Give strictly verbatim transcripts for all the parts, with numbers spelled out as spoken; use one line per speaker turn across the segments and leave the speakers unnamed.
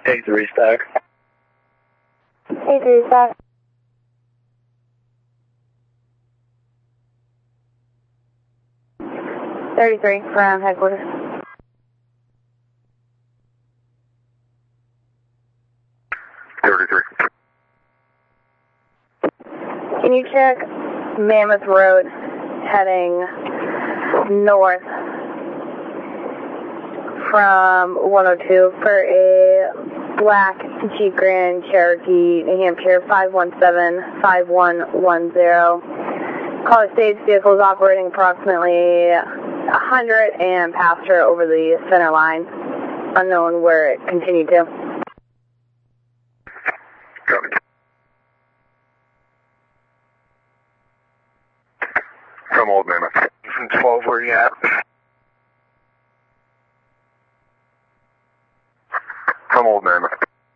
eight three stack.
eight three stack. thirty-three from headquarters.
thirty-three.
Can you check Mammoth Road heading north from one oh two for a black Jeep Grand Cherokee, New Hampshire, five one seven five one one zero. College stage vehicle is operating approximately one hundred and passed her over the center line. Unknown where it continued to.
Copy. From Old Mammoth. From twelve, where you at? From Old Mammoth.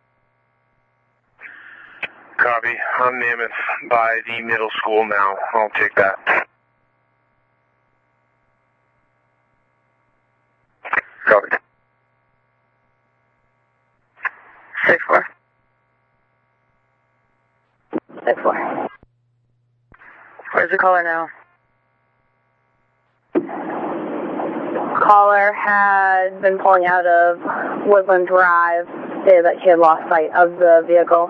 Copy. I'm Mammoth by the middle school now. I'll take that. Copy.
six four. six four. Where's the caller now? Caller had been pulling out of Woodland Drive, stated that she had lost sight of the vehicle.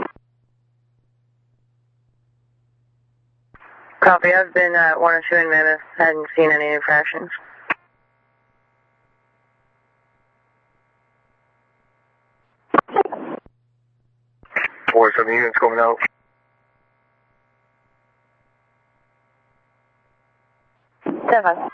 Copy, I've been at one oh two in Mammoth, hadn't seen any infractions.
Four seven units going out.
Seven.